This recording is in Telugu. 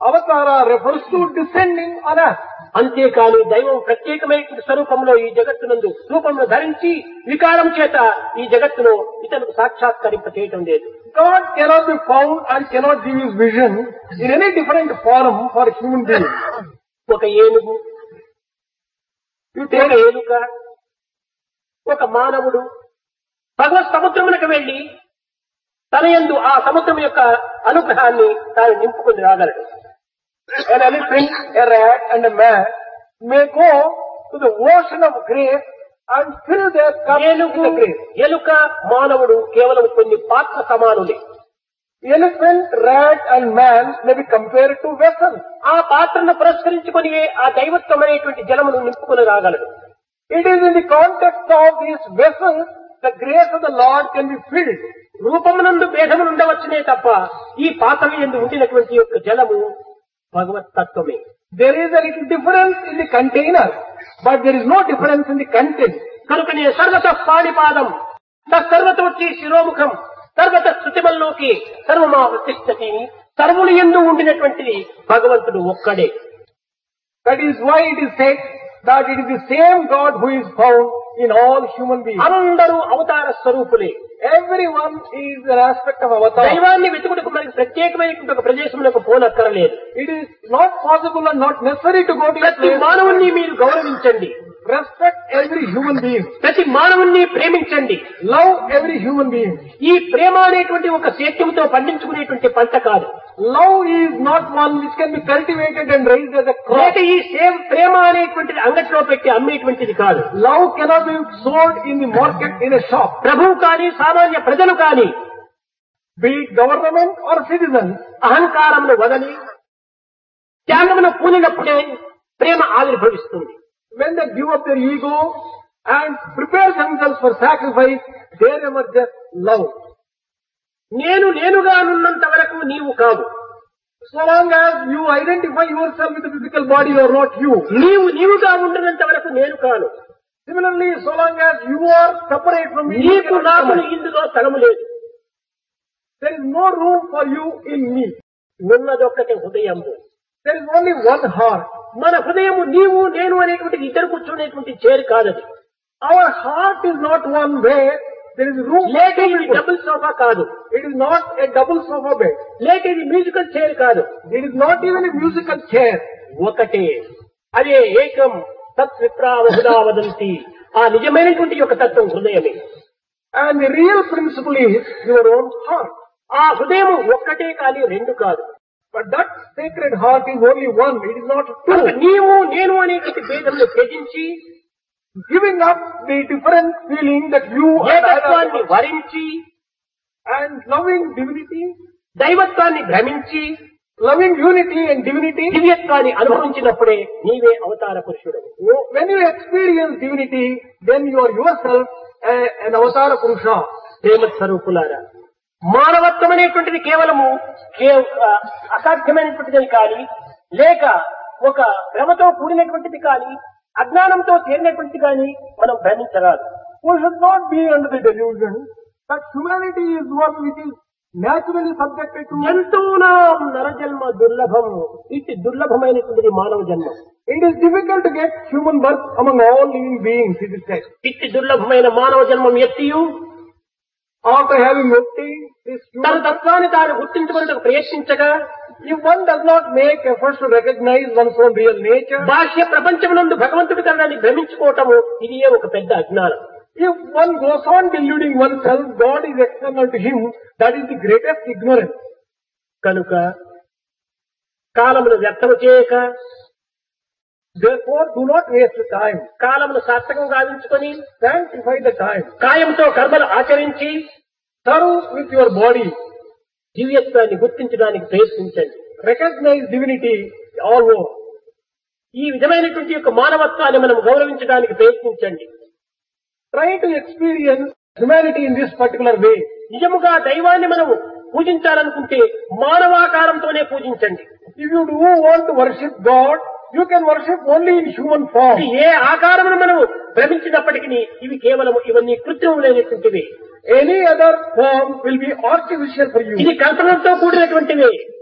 Avatara refers to descending on us. అంతేకాని దైవం ప్రత్యేకమైన స్వరూపంలో ఈ జగత్తునందు రూపంలో ధరించి వికారం చేత ఈ జగత్తును ఇతరులకు సాక్షాత్కరింప చేయటం లేదు. God cannot be found and cannot give his vision in any different form for human beings. ఒక ఏనుగు, ఒక ఏలుక, ఒక మానవుడు భగవత్ సముద్రమునకు వెళ్లి తన యందు ఆ సముద్రం యొక్క అనుగ్రహాన్ని తాను నింపుకొని రాగలడు. An elephant, a rat and a man may go to the ocean of grace and fill their cup with the grace. ఎలుక, మానవుడు కేవలం కొన్ని పాత్ర సమానులే. Elephant, rat and man may be compared to vessels. ఆ పాత్రను పురస్కరించుకొని ఆ దైవత్వమైనటువంటి జలమును నింపుకొని రాగలడు. It is in the context of these vessels the grace of the Lord can be filled. రూపమునందు భేదములు ఉండవచ్చునే తప్ప ఈ పాత్ర యందు ఉండినటువంటి యొక్క జలము భగవత్ తత్వమే. There is a little difference in the container, but there is no difference in the content. కనుకనే సర్వత పాణిపాదం తత్సర్వతోచ్చి శిరోముఖం సర్వత శృతిమల్లోకి సర్వమా ప్రతిష్టతి సర్వులు యందు ఉండినటువంటిది భగవంతుడు ఒక్కడే. That is why it is said that it is the same God who is found in all human beings. అందరూ అవతార స్వరూపులే. Everyone is an aspect of avatar. దైవాన్ని వెతుకుటకు మనకి ప్రత్యేకమైనటువంటి ఒక ప్రదేశములకు పోనక్కరలేదు. It is not possible and not necessary to go to a ప్రతి place. మానవుణ్ణి మీరు గౌరవించండి. Respect every human being. ప్రతి మానవుణ్ణి ప్రేమించండి. Love every human being. ఈ ప్రేమ అనేటువంటి ఒక సేద్యంతో పండించుకునేటువంటి పంట కాదు. Love is not one which can be cultivated and raised as a crop. లేక ఈ ప్రేమ అనేటువంటిది అంగట్లో పెట్టి అమ్మేటువంటిది కాదు. Love cannot be sold in the market in a shop. ప్రభువు కానీ సామాన్య ప్రజలు కానీ Be it government or citizens, అహంకారమును వదలి త్యాగమును పూనినప్పుడే ప్రేమ ఆవిర్భవిస్తుంది. when they give up their ego and prepare themselves for sacrifice, there emerges love. నేనుగా ఉన్నంత వరకు నీవు కావు. So long as you identify yourself with the physical body, you are not you. నీవుగా ఉండినంత వరకు నేను కాను. Similarly, so long as you are separate from me, నీకు నాకు ఇందులో స్థలము లేదు. there is no room for you in me. ఉన్నదొక్కటే హృదయము. There is only one heart. మన హృదయము నీవు నేను అనేటువంటి ఇద్దరు కూర్చునేటువంటి చేరు కాదది. Our heart is not one where there is room for లేక two ఇది people. డబుల్ సోఫా కాదు. It is not a double sofa bed. లేక ఇది మ్యూజికల్ చైర్ కాదు. It is not even a musical chair. ఒకటే అదే ఏకం తత్ విప్రావహుదా వదంతి. ఆ నిజమైనటువంటి యొక్క తత్వం హృదయమే. And the real principle is your own heart. ఆ హృదయం ఒక్కటే కానీ రెండు కాదు. But that sacred heart is only one. It is not two. నీవు నేను అనేటువంటి భేదమును త్యజించి Giving up the different feeling that you and ఏకత్వాన్ని I వరించి and loving divinity, దైవత్వాన్ని భ్రమించి loving unity and divinity. దివ్యత్వాన్ని అనుభవించినప్పుడే నీవే అవతార పురుషుడు. When you experience divinity, then you are yourself an avatara purusha. ప్రేమ స్వరూపులారా, మానవత్వం అనేటువంటిది కేవలము అసాధ్యమైనటువంటిది కానీ లేక ఒక భ్రమతో కూడినటువంటిది కానీ అజ్ఞానంతో చేరినటువంటిది కానీ మనం భ్రమించరాదు. We should not be under the delusion that humanity is one which is naturally subjected to. జంతువునాం నరజన్మ దుర్లభం. ఇటు దుర్లభమైనటువంటిది మానవ జన్మ. It is difficult to get human birth among all living beings, it is said. ఇటు దుర్లభమైన మానవ జన్మం ఎత్తియు After having obtained this తన human, తత్వాన్ని తాను గుర్తించుకునేందుకు ప్రయత్నించగా if one does not make efforts to recognize one's own real nature, బాహ్య ప్రపంచమునందు భగవంతుడి కన్నాన్ని భ్రమించుకోవటము ఇది ఒక పెద్ద అజ్ఞానం. if one goes on deluding oneself, God is external to him, that is the greatest ignorance. కనుక కాలమును వ్యర్థము చేయక Therefore, do not waste time. కాలమును సార్థకం గావించుకొని Sanctify the time. కాయంతో కర్మలు ఆచరించి Serve with your body. దివ్యత్వాన్ని గుర్తించడానికి ప్రయత్నించండి. Recognize divinity all over. ఈ విధమైనటువంటి యొక్క మానవత్వాన్ని మనం గౌరవించడానికి ప్రయత్నించండి. Try to experience humanity in this particular way. నిజముగా దైవాన్ని మనం పూజించాలనుకుంటే మానవాకారంతోనే పూజించండి. If you do want to worship God, you can worship only in human form. ఏ ఆకారమును మనం భ్రమించినప్పటికీ ఇవి కేవలం ఇవన్నీ కృత్రిములైనటువంటివి. Any other form will be artificial for you. ఇది కల్పనతో కూడినటువంటివి.